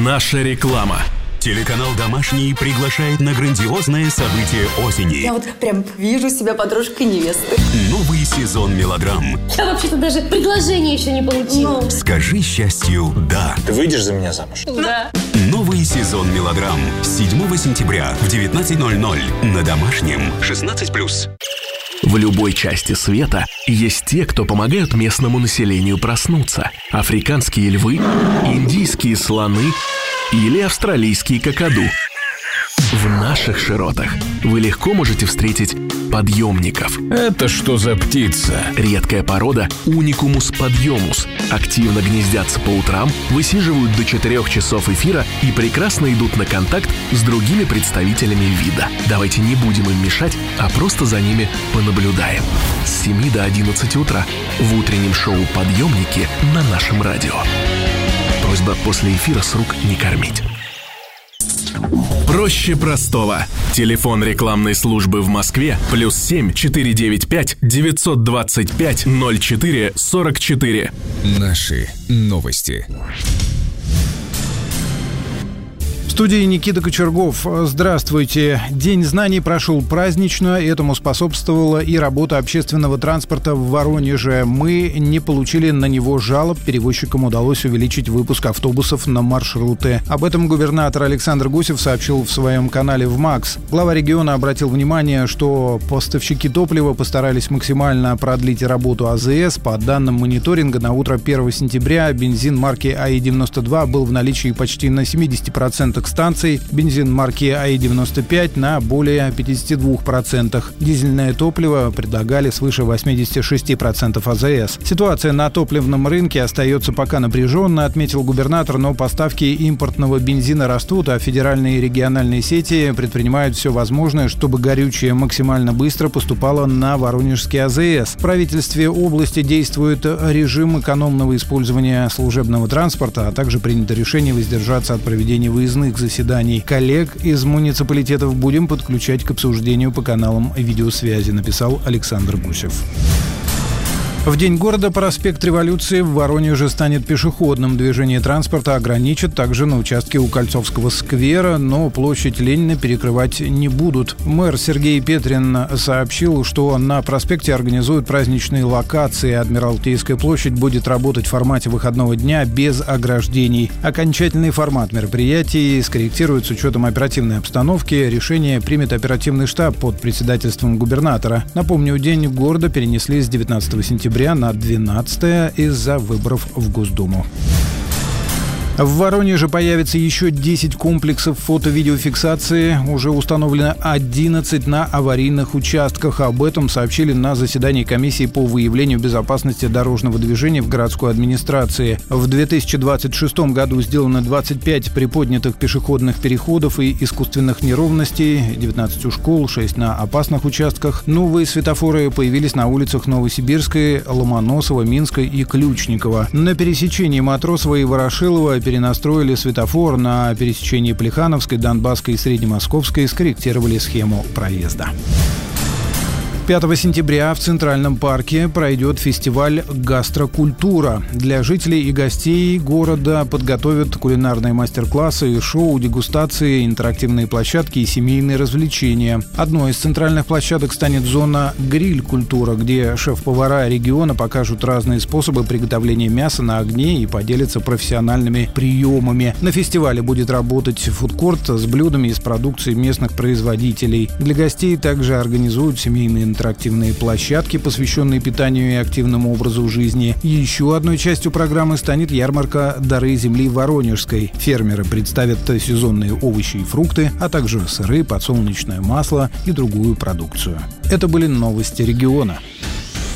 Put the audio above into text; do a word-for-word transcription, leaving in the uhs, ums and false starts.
Наша реклама. Телеканал «Домашний» приглашает на грандиозное событие осени. Я вот прям вижу себя подружкой невесты. Новый сезон мелодрам. Я вообще-то даже предложение еще не получила. Ну. Скажи счастью «да». Ты выйдешь за меня замуж? Да. Новый сезон мелодрам. седьмого сентября в девятнадцать ноль ноль на Домашнем. шестнадцать плюс. В любой части света есть те, кто помогают местному населению проснуться. Африканские львы, индийские слоны или австралийский какаду. В наших широтах вы легко можете встретить подъемников. Это что за птица? Редкая порода Уникумус подъемус. Активно гнездятся по утрам, высиживают до четырех часов эфира и прекрасно идут на контакт с другими представителями вида. Давайте не будем им мешать, а просто за ними понаблюдаем. С семи до одиннадцати утра в утреннем шоу «Подъемники» на нашем радио. Просьба после эфира с рук не кормить. Проще простого. Телефон рекламной службы в Москве плюс семь четыре девять пять девятьсот двадцать пять ноль четыре сорок четыре. Наши новости. В студии Никита Кочергов. Здравствуйте. День знаний прошел празднично. Этому способствовала и работа общественного транспорта в Воронеже. Мы не получили на него жалоб. Перевозчикам удалось увеличить выпуск автобусов на маршруты. Об этом губернатор Александр Гусев сообщил в своем канале в МАКС. Глава региона обратил внимание, что поставщики топлива постарались максимально продлить работу АЗС. По данным мониторинга, на утро первого сентября бензин марки АИ девяносто два был в наличии почти на семьдесят процентов станций, бензин марки АИ девяносто пять на более пятьдесят два процента. Дизельное топливо предлагали свыше восемьдесят шесть процентов АЗС. Ситуация на топливном рынке остается пока напряженной, отметил губернатор, но поставки импортного бензина растут, а федеральные и региональные сети предпринимают все возможное, чтобы горючее максимально быстро поступало на воронежский АЗС. В правительстве области действует режим экономного использования служебного транспорта, а также принято решение воздержаться от проведения выездных заседаний. Коллег из муниципалитетов будем подключать к обсуждению по каналам видеосвязи, написал Александр Гусев. В День города проспект Революции в Воронеже станет пешеходным. Движение транспорта ограничат также на участке у Кольцовского сквера, но площадь Ленина перекрывать не будут. Мэр Сергей Петрин сообщил, что на проспекте организуют праздничные локации. Адмиралтейская площадь будет работать в формате выходного дня без ограждений. Окончательный формат мероприятий скорректируют с учетом оперативной обстановки. Решение примет оперативный штаб под председательством губернатора. Напомню, День города перенесли с девятнадцатого сентября на двенадцатое из-за выборов в Госдуму. В Воронеже появится еще десять комплексов фото-видеофиксации. Уже установлено одиннадцать на аварийных участках. Об этом сообщили на заседании комиссии по выявлению безопасности дорожного движения в городской администрации. В две тысячи двадцать шестом году сделано двадцать пять приподнятых пешеходных переходов и искусственных неровностей, девятнадцать у школ, шесть на опасных участках. Новые светофоры появились на улицах Новосибирской, Ломоносова, Минской и Ключникова. На пересечении Матросова и Ворошилова перенастроили светофор, на пересечении Плехановской, Донбасской и Среднемосковской скорректировали схему проезда. пятого сентября в Центральном парке пройдет фестиваль «Гастрокультура». Для жителей и гостей города подготовят кулинарные мастер-классы, шоу, дегустации, интерактивные площадки и семейные развлечения. Одной из центральных площадок станет зона «Гриль-культура», где шеф-повара региона покажут разные способы приготовления мяса на огне и поделятся профессиональными приемами. На фестивале будет работать фудкорт с блюдами из продукции местных производителей. Для гостей также организуют семейные интерактивные площадки, посвященные питанию и активному образу жизни. Еще одной частью программы станет ярмарка «Дары земли Воронежской». Фермеры представят сезонные овощи и фрукты, а также сыры, подсолнечное масло и другую продукцию. Это были новости региона.